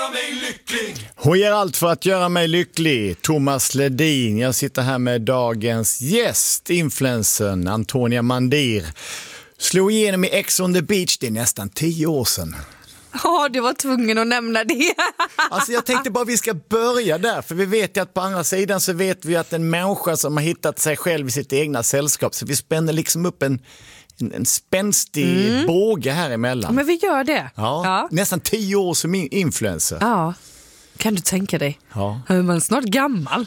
Hon ger allt för att göra mig lycklig. Thomas Ledin. Jag sitter här med dagens gäst, influencern Antonia Mandir. Slog igenom i Ex on the Beach, det är nästan 10 år sedan. Ja, du var tvungen att nämna det. Alltså jag tänkte bara vi ska börja där, för vi vet ju att på andra sidan så vet vi att en människa som har hittat sig själv i sitt egna sällskap, så vi spänner liksom upp en spänstig båge här emellan. Men vi gör det. Ja. Nästan 10 år som influencer. Ja. Kan du tänka dig? Ja. Är man snart gammal?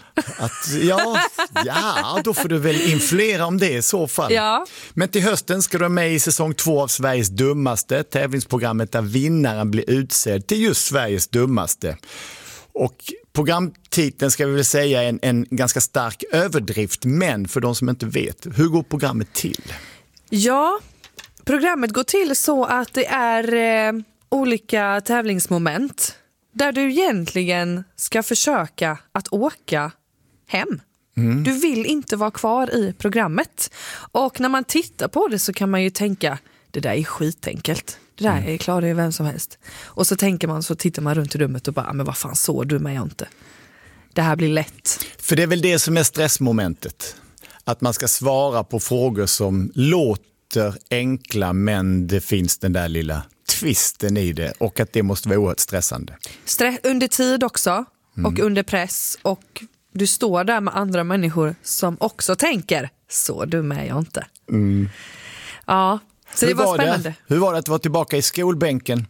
Ja, då får du väl influera om det i så fall. Ja. Men till hösten ska du med i säsong 2 av Sveriges dummaste, tävlingsprogrammet där vinnaren blir utsedd till just Sveriges dummaste. Och programtiteln ska vi väl säga är en ganska stark överdrift, men för de som inte vet, hur går programmet till? Ja, programmet går till så att det är olika tävlingsmoment där du egentligen ska försöka att åka hem. Du vill inte vara kvar i programmet. Och när man tittar på det så kan man ju tänka, det där är skitenkelt. Det där är klarar ju vem som helst. Och så tänker man, så tittar man runt i rummet och bara, men vad fan, så dum är jag inte. Det här blir lätt. För det är väl det som är stressmomentet. Att man ska svara på frågor som låter enkla, men det finns den där lilla twisten i det, och att det måste vara oerhört stressande. Under tid också, och under press, och du står där med andra människor som också tänker, så dum är jag inte. Ja, så det var spännande. Hur var det att vara tillbaka i skolbänken?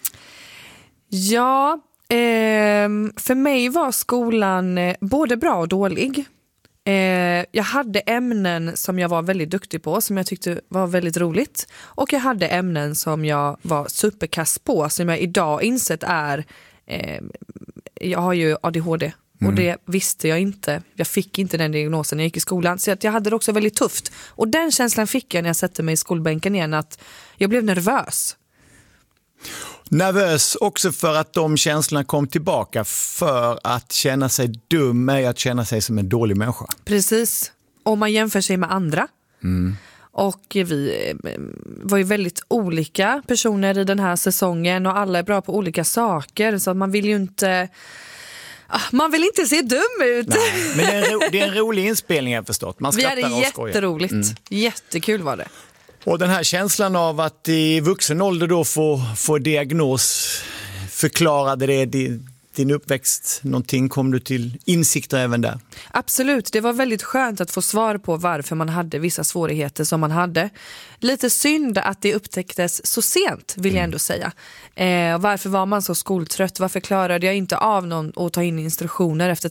Ja, för mig var skolan både bra och dålig. Jag hade ämnen som jag var väldigt duktig på, som jag tyckte var väldigt roligt. Och jag hade ämnen som jag var superkass på, som jag idag insett är... jag har ju ADHD och det visste jag inte. Jag fick inte den diagnosen när jag gick i skolan. Så att jag hade det också väldigt tufft. Och den känslan fick jag när jag satte mig i skolbänken igen, att jag blev nervös. Nervös också för att de känslorna kom tillbaka, för att känna sig dum är att känna sig som en dålig människa. Precis, om man jämför sig med andra. Och vi var ju väldigt olika personer i den här säsongen, och alla är bra på olika saker, så att man vill ju inte... Man vill inte se dum ut. Nej, men det är en rolig inspelning, jag förstått. Man skrattar och skojar. Vi hade jätteroligt. Jättekul var det. Och den här känslan av att i vuxen ålder då få diagnos, förklarade det din uppväxt någonting? Kom du till insikter även där? Absolut, det var väldigt skönt att få svar på varför man hade vissa svårigheter som man hade. Lite synd att det upptäcktes så sent, vill jag ändå säga. Varför var man så skoltrött? Varför klarade jag inte av någon att ta in instruktioner efter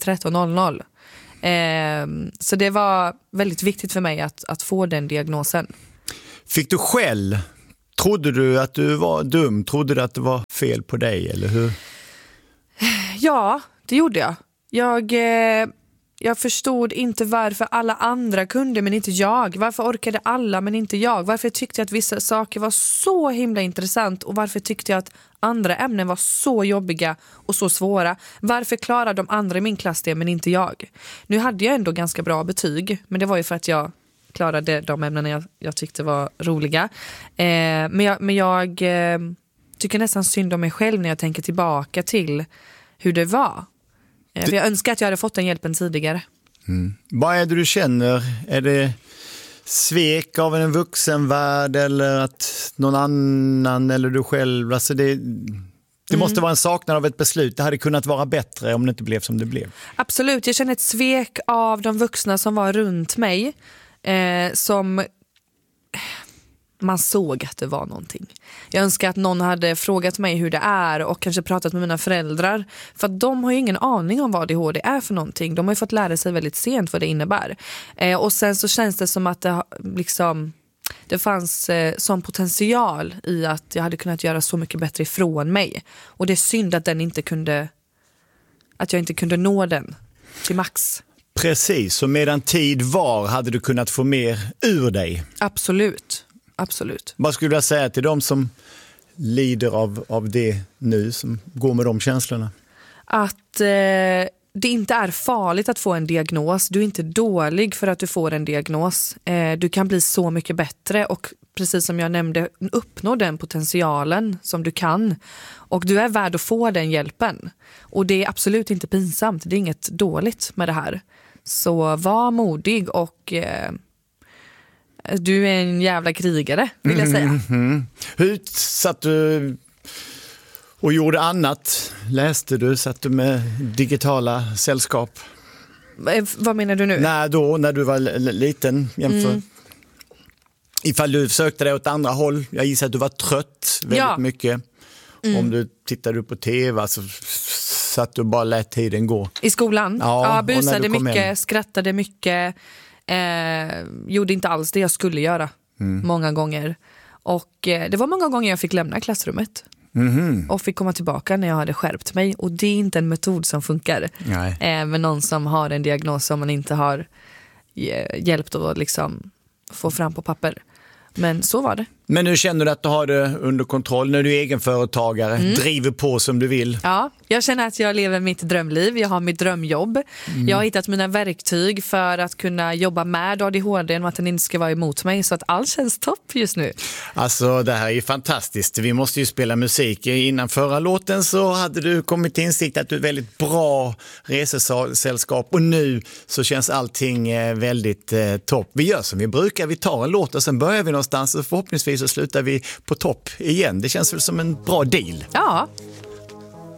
13:00? Så det var väldigt viktigt för mig att få den diagnosen. Fick du skäll? Trodde du att du var dum? Trodde du att det var fel på dig, eller hur? Ja, det gjorde jag. Jag förstod inte varför alla andra kunde men inte jag. Varför orkade alla men inte jag? Varför tyckte jag att vissa saker var så himla intressant, och varför tyckte jag att andra ämnen var så jobbiga och så svåra? Varför klarade de andra i min klass det men inte jag? Nu hade jag ändå ganska bra betyg, men det var ju för att jag klarade de ämnen jag tyckte var roliga. Men jag tycker nästan synd om mig själv när jag tänker tillbaka till hur det var. Jag önskar att jag hade fått den hjälpen tidigare. Vad är det du känner? Är det svek av en vuxenvärld, eller att någon annan eller du själv? Alltså det måste vara en saknad av ett beslut. Det hade kunnat vara bättre om det inte blev som det blev. Absolut, jag känner ett svek av de vuxna som var runt mig. Som man såg att det var någonting. Jag önskar att någon hade frågat mig hur det är, och kanske pratat med mina föräldrar, för att de har ju ingen aning om vad ADHD är för någonting. De har ju fått lära sig väldigt sent vad det innebär. Och sen så känns det som att det fanns sån potential i att jag hade kunnat göra så mycket bättre ifrån mig. Och det är synd att jag inte kunde nå den till max. Precis, så medan tid var hade du kunnat få mer ur dig. Absolut. Vad skulle jag säga till de som lider av det nu, som går med de känslorna? Att det inte är farligt att få en diagnos. Du är inte dålig för att du får en diagnos. Du kan bli så mycket bättre, och precis som jag nämnde, uppnå den potentialen som du kan. Och du är värd att få den hjälpen. Och det är absolut inte pinsamt. Det är inget dåligt med det här. Så var modig och du är en jävla krigare, vill jag säga. Hur satt du och gjorde annat? Läste du? Satt du med digitala sällskap? Vad menar du nu? Nej, då när du var liten jämför. Ifall du sökte dig åt andra håll. Jag gissar att du var trött väldigt mycket. Om du tittade på tv så satt du bara lät tiden gå. I skolan? Ja, busade mycket, skrattade mycket. Gjorde inte alls det jag skulle göra många gånger. Och det var många gånger jag fick lämna klassrummet. Och fick komma tillbaka när jag hade skärpt mig. Och det är inte en metod som funkar. Med någon som har en diagnos som man inte har hjälpt att liksom få fram på papper. Men så var det. Men nu känner du att du har det under kontroll när du är egenföretagare, driver på som du vill? Ja, jag känner att jag lever mitt drömliv. Jag har mitt drömjobb. Jag har hittat mina verktyg för att kunna jobba med ADHD och att den inte ska vara emot mig. Så att allt känns topp just nu. Alltså det här är ju fantastiskt. Vi måste ju spela musik. Innan förra låten så hade du kommit till insikt att du är väldigt bra resesällskap. Och nu så känns allting väldigt topp. Vi gör som vi brukar. Vi tar en låt och sen börjar vi någonstans och förhoppningsvis så slutar vi på topp igen. Det känns väl som en bra deal. Ja,